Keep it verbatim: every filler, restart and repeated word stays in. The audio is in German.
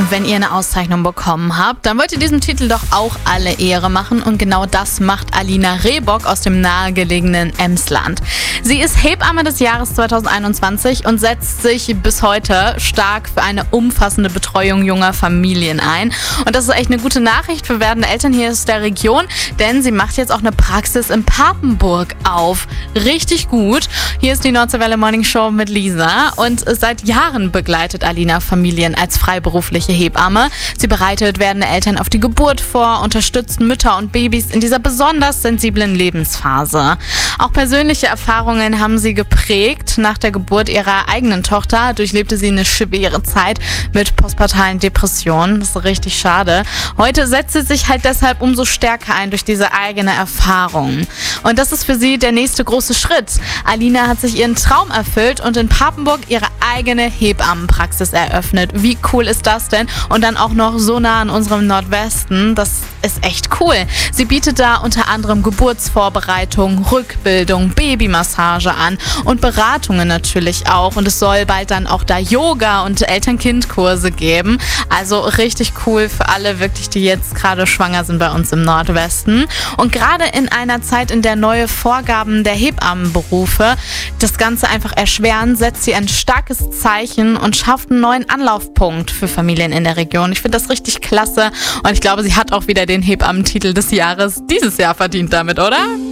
Wenn ihr eine Auszeichnung bekommen habt, dann wollt ihr diesem Titel doch auch alle Ehre machen und genau das macht Alina Rehbock aus dem nahegelegenen Emsland. Sie ist Hebamme des Jahres zweitausendeinundzwanzig und setzt sich bis heute stark für eine umfassende Betreuung junger Familien ein. Und das ist echt eine gute Nachricht für werdende Eltern hier aus der Region, denn sie macht jetzt auch eine Praxis in Papenburg auf. Richtig gut. Hier ist die Nordseewelle Morning Show mit Lisa und seit Jahren begleitet Alina Familien als freiberufliche Hebamme. Sie bereitet werdende Eltern auf die Geburt vor, unterstützt Mütter und Babys in dieser besonders sensiblen Lebensphase. Auch persönliche Erfahrungen haben sie geprägt. Nach der Geburt ihrer eigenen Tochter durchlebte sie eine schwere Zeit mit postpartalen Depressionen. Das ist richtig schade. Heute setzt sie sich halt deshalb umso stärker ein durch diese eigene Erfahrung. Und das ist für sie der nächste große Schritt. Alina hat sich ihren Traum erfüllt und in Papenburg ihre eigene Hebammenpraxis eröffnet. Wie cool ist das denn? Und dann auch noch so nah an unserem Nordwesten. Das ist echt cool. Sie bietet da unter anderem Geburtsvorbereitung, Rückbildung, Babymassage an und Beratungen natürlich auch. Und es soll bald dann auch da Yoga und Eltern-Kind-Kurse geben. Also richtig cool für alle wirklich, die jetzt gerade schwanger sind bei uns im Nordwesten. Und gerade in einer Zeit, in der neue Vorgaben der Hebammenberufe das Ganze einfach erschweren, setzt sie ein starkes Zeichen und schafft einen neuen Anlaufpunkt für Familien in der Region. Ich finde das richtig klasse und ich glaube, sie hat auch wieder den Hebammentitel des Jahres dieses Jahr verdient damit, oder?